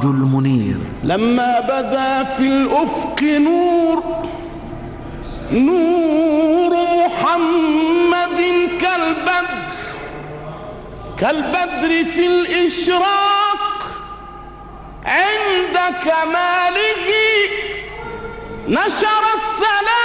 السراج المنير. لما بدا في الأفق نور محمد كالبدر في الإشراق، عند كماله نشر السلام